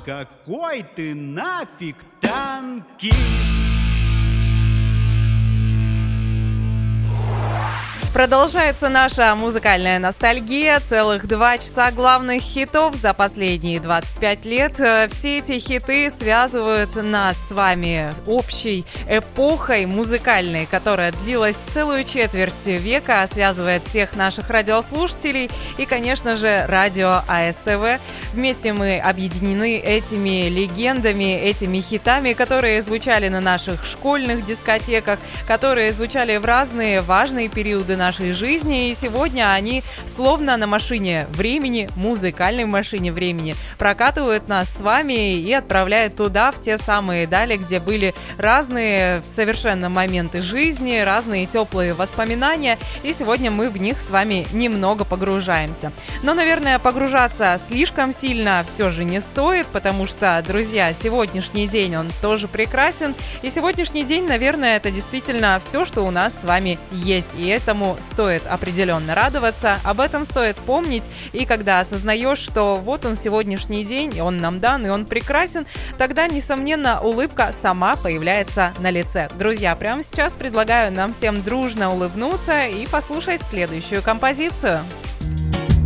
какой ты нафиг танкист. Продолжается наша музыкальная ностальгия. Целых 2 часа главных хитов за последние 25 лет. Все эти хиты связывают нас с вами общей эпохой музыкальной, которая длилась целую четверть века, связывает всех наших радиослушателей и, конечно же, радио АСТВ. Вместе мы объединены этими легендами, этими хитами, которые звучали на наших школьных дискотеках, которые звучали в разные важные периоды нашей жизни, и сегодня они словно на машине времени, музыкальной машине времени, прокатывают нас с вами и отправляют туда, в те самые дали, где были разные совершенно моменты жизни, разные теплые воспоминания, и сегодня мы в них с вами немного погружаемся. Но, наверное, погружаться слишком сильно все же не стоит, потому что, друзья, сегодняшний день, он тоже прекрасен, и сегодняшний день, наверное, это действительно все, что у нас с вами есть, и этому стоит определенно радоваться, об этом стоит помнить, и когда осознаешь, что вот он сегодняшний день, и он нам дан, и он прекрасен, тогда, несомненно, улыбка сама появляется на лице. Друзья, прямо сейчас предлагаю нам всем дружно улыбнуться и послушать следующую композицию.